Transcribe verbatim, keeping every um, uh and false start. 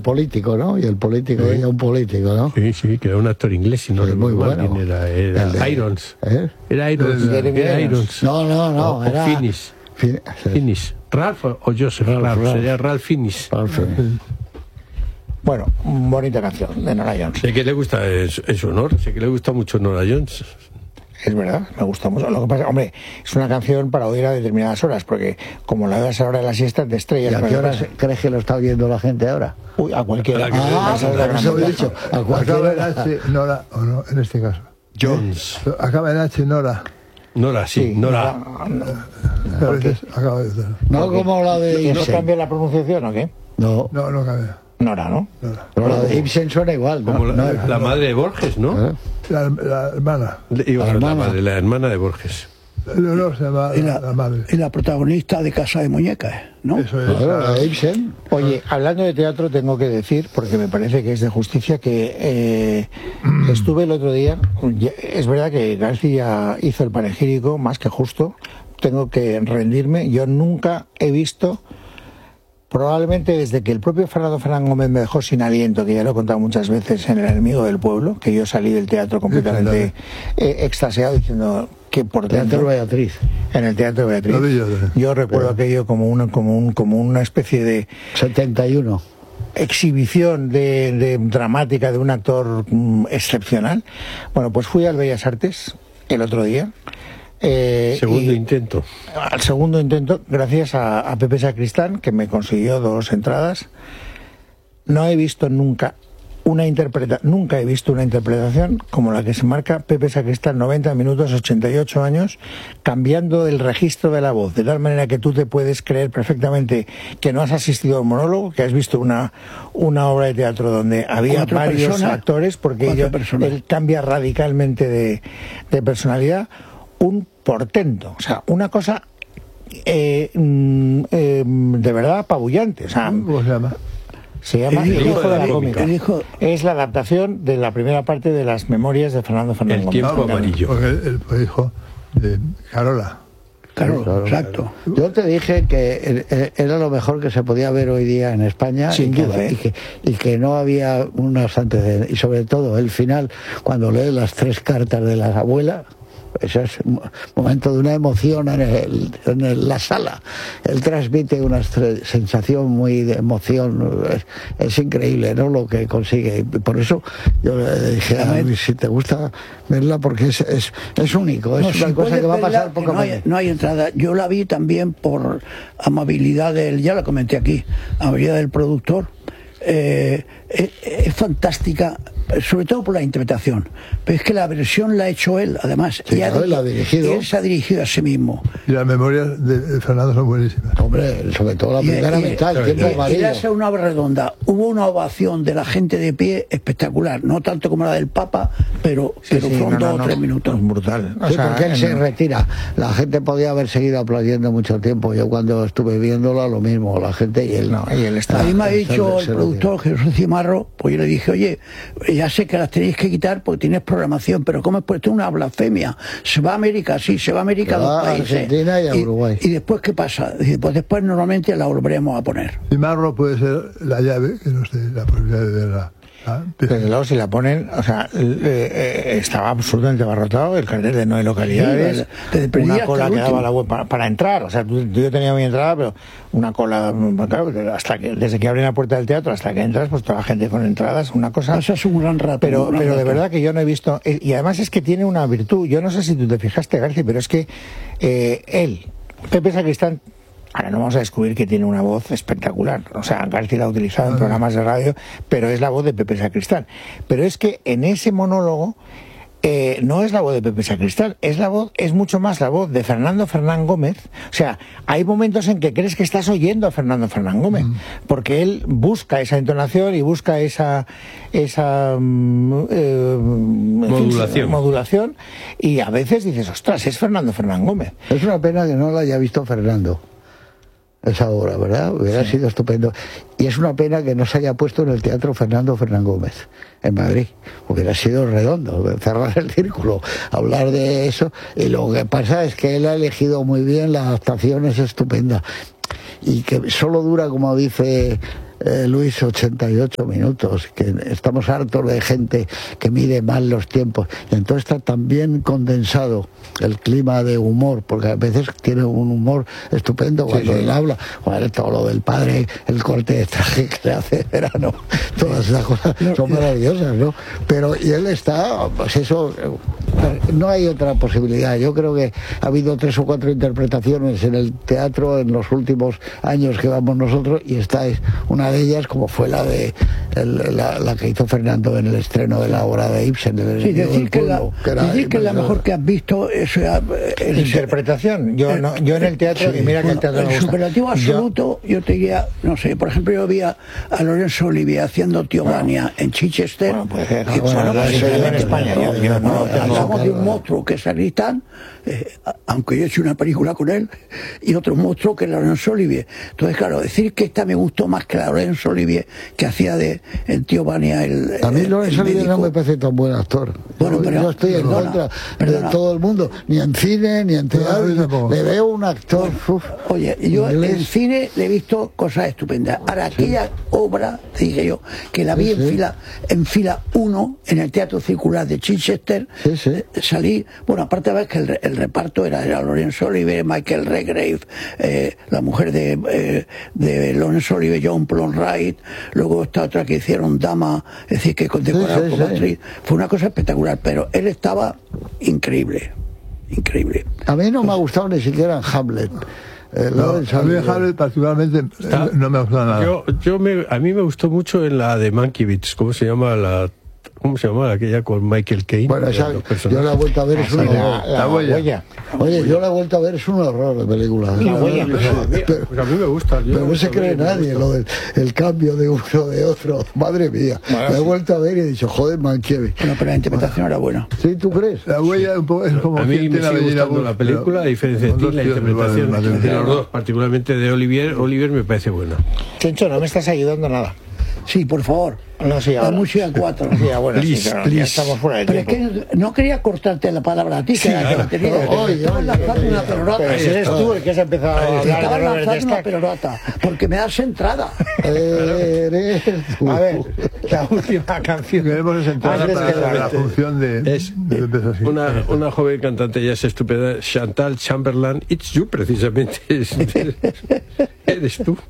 político, ¿no? Y el político sí. era un político, ¿no? Sí, sí, que era un actor inglés, si no sí, muy recuerdo bueno. quién era. Era de, Irons. ¿eh? Era Irons. El, Era Irons. No, no, no. O, era... o Finis. Fin... Finis. Ralph o Joseph Ralph, Ralph. Ralph. Sería Ralph Finis. Ralph. Bueno, bonita canción de Nora Jones. Sé que le gusta, es, es su honor, sé que le gusta mucho Nora Jones. Es verdad, me gusta mucho. Lo que pasa, hombre, es una canción para oír a determinadas horas, porque como la oigas ahora de la siesta, te estrellas. ¿Y a qué horas crees que lo está oyendo la gente ahora? Uy, a cualquiera. Ah, esa es la gran eso he ventaja. dicho. A Acaba cualquier en hora. H, Nora, o no, en este caso. Jones. Acaba en H, Nora. Nora, sí, Sí, Nora. A veces acaba de... No como la de ¿Y no Ibsen. cambia la pronunciación o qué? No, No, no cambia. Nora, ¿no? Nora. pero la de Ibsen suena igual, ¿no? Como la, No, la madre de Borges, ¿no? ¿eh? La, la hermana. Iba a La ser la hermana. madre, la hermana de Borges. Leonor se llama Y la, la, la madre. y la protagonista de Casa de Muñecas, ¿no? Eso es. Claro, la de Ibsen. Oye, hablando de teatro, tengo que decir, porque me parece que es de justicia, que eh, estuve el otro día. ya- Es verdad que García hizo el panegírico más que justo. Tengo que rendirme. Yo nunca he visto, probablemente desde que el propio Fernando Fernán Gómez me dejó sin aliento, que ya lo he contado muchas veces en El enemigo del pueblo, que yo salí del teatro completamente eh, extasiado diciendo que por Teatro dentro, Beatriz. en el Teatro Beatriz. Lo vi yo también. Yo recuerdo aquello como una, como un, como una especie de setenta y uno. exhibición de, de dramática de un actor mm, excepcional. Bueno, pues fui al Bellas Artes el otro día. eh, Segundo y intento. Al segundo intento, gracias a, a Pepe Sacristán, que me consiguió dos entradas. No he visto nunca una interpreta nunca he visto una interpretación como la que se marca Pepe Sacristán, noventa minutos, ochenta y ocho años, cambiando el registro de la voz, de tal manera que tú te puedes creer perfectamente que no has asistido a un monólogo, que has visto una, una obra de teatro donde había Cuatro varios personas, actores, porque cuatro ello- personas. él cambia radicalmente de, de personalidad. Un portento, o sea, una cosa eh, mm, eh, de verdad apabullante. O sea, ¿Cómo se llama? se llama El El hijo hijo de la de- cómica. el hijo- Es la adaptación de la primera parte de las memorias de Fernando Fernández El Gómez. tiempo Porque amarillo. Porque él fue hijo de Carola. Claro, Claro, exacto. Yo te dije que eh, eh, era lo mejor que se podía ver hoy día en España Sin y, que, duda, ¿eh? y, que, y que no había unos antecedentes. Y sobre todo el final, cuando lees las tres cartas de la abuela, eso es un momento de una emoción en, el, en el- la sala. Él transmite una estre- sensación muy de emoción. Es, es increíble, ¿no? Lo que consigue. Y por eso yo le dije a Luis, si te gusta verla, porque es, es, es único. Es No, una si cosa puedes que va a verla, pasar que poco no hay, no hay entrada. Yo la vi también por amabilidad del, ya la comenté aquí, amabilidad del productor. Eh, es, es fantástica, sobre todo por la interpretación, pero es que la versión la ha hecho él, además. Sí, y ha claro, él la ha dirigido. Él se ha dirigido a sí mismo. Y las memorias de, de Fernando son buenísimas. Hombre, sobre todo la Y- primera y- mitad, el y- tiempo Y amarillo. era una obra redonda. Hubo una ovación de la gente de pie espectacular, no tanto como la del Papa, pero, pero Sí, fueron no, no, dos o no. tres minutos. Es brutal. O Sí, sea, porque él en- se retira. La gente podía haber seguido aplaudiendo mucho tiempo. Yo cuando estuve viéndola, lo mismo, la gente y él. No, y él está- A mí me ha se- dicho se el retira. productor Jesús Cimarro, pues yo le dije, oye, ya sé que las tenéis que quitar porque tienes programación, pero ¿cómo es puesto una blasfemia? Se va a América, sí, se va a América a Se dos va a países. Argentina y a Uruguay. ¿Y después qué pasa? Dice, pues después normalmente la volveremos a poner. Y Marro puede ser la llave, que no sé, la posibilidad de verla. ¿Ah? Desde luego, si la ponen, o sea, eh, eh, estaba absolutamente abarrotado el cartel de no hay localidades, Sí, desde Pedría una hasta cola el que daba último. la web para, para entrar, o sea, tú, tú- yo tenía mi entrada, pero una cola, claro, hasta que desde que abren la puerta del teatro hasta que entras, pues toda la gente con entradas, una cosa. Eso es un gran rato. Pero, un gran pero de rato. verdad que yo no he visto, eh, y además es que tiene una virtud, yo no sé si tú te fijaste, García, pero es que eh, él, Pepe Sacristán, ahora no vamos a descubrir que tiene una voz espectacular, o sea, García la ha utilizado en programas de radio, pero es la voz de Pepe Sacristán. Pero es que en ese monólogo eh, no es la voz de Pepe Sacristán, es la voz, es mucho más la voz de Fernando Fernán Gómez. O sea, hay momentos en que crees que estás oyendo a Fernando Fernán Gómez, mm. porque él busca esa entonación y busca esa esa mm, eh, modulación. Fin, modulación, y a veces dices, ostras, es Fernando Fernán Gómez. Es una pena que no la haya visto Fernando, esa obra, ¿verdad? Hubiera sí. sido estupendo. Y es una pena que no se haya puesto en el Teatro Fernando Fernán Gómez, en Madrid. Hubiera sido redondo, cerrar el círculo, hablar de eso. Y lo que pasa es que él ha elegido muy bien, la adaptación es estupenda. Y que solo dura, como dice eh, Luis, ochenta y ocho minutos, que estamos hartos de gente que mide mal los tiempos, y entonces está tan bien condensado el clima de humor, porque a veces tiene un humor estupendo cuando sí, sí. él habla, bueno, todo lo del padre, el corte de traje que le hace de verano, todas esas cosas son maravillosas, ¿no? Pero y él está, pues eso, no hay otra posibilidad. Yo creo que ha habido tres o cuatro interpretaciones en el teatro en los últimos años que vamos nosotros, y esta es una de ellas, como fue la de el, la, la que hizo Fernando en el estreno de la obra de Ibsen, el sí, decir que, pueblo, la, que, era decir que la mejor que has visto es el, interpretación. Yo, no, yo en el teatro, sí, y mira que el teatro el me gusta. Superlativo absoluto, yo, yo te diría, no sé, por ejemplo, yo vi a, a Lorenzo Olivier haciendo Tío Vania en Chichester. Bueno, pues, eh, y, bueno, bueno, pues, en España. No, yo, yo, no, no, hablamos de un monstruo que es Sagristán, eh, aunque yo he hecho una película con él, y otro monstruo que es Lorenzo Olivier. Entonces, claro, decir que esta me gustó más que la Lorenzo Olivier que hacía de el Tío Vania. El, a mí Lorenzo Olivier no me parece tan buen actor. Bueno, yo, pero, yo estoy perdona, en contra perdona. de todo el mundo, ni en cine, ni en teatro. Le veo un actor. Uf, Oye, yo inglés. En cine le he visto cosas estupendas. Ahora, aquella sí. obra, dije yo, que la vi sí, en sí. fila en fila uno en el Teatro Circular de Chichester, sí, sí. salí, bueno, aparte de ver que el, el reparto era, era Lorenzo Olivier, Michael Redgrave, eh, la mujer de, eh, de Lorenzo Olivier, John Plonwright, luego esta otra que hicieron Dama, es decir, que condecoraron sí, sí, como sí. actriz. Fue una cosa espectacular, pero él estaba increíble, increíble. A mí no me ha gustado ni siquiera en Hamlet. Eh, no, a mí Hamlet particularmente está, no me ha gustado nada. Yo, yo me, a mí me gustó mucho en la de Mankiewicz, ¿cómo se llama la... ¿Cómo se llama aquella con Michael Caine? Bueno, esa, yo la he vuelto a ver, es un horror. La, la, la huella. Oye, yo la he vuelto a ver, es un horror de película. La huella. Pero, pues a mí me gusta. Pero no se cree nadie lo del el cambio de uno de otro. Madre mía. Bueno, la he vuelto a ver y he dicho, joder, Mankiewicz. Bueno, pero la interpretación bueno. era buena. ¿Sí, tú crees? La huella un poco, es como... A mí me sigue gustando la película, a diferencia de ti, la interpretación de los dos, particularmente de Olivier. Olivier me parece buena. Chencho, no me estás ayudando nada. Sí, por favor. No, sí, la música cuatro. Sí, bueno, please, sí, claro, ya estamos fuera de tiempo. Pero es que no quería cortarte la palabra a ti, que sí, era que la tenía. Estaba lanzando una pelorata. Pero si eres tú el que has empezado a hablar. Estaba lanzando una pelorata, porque me das entrada. Eres tú. A ver, la última canción. Queremos entrada para la función de... Es una, una joven cantante ya es estupenda, Chantal Chamberlain. It's you, precisamente. Eres tú.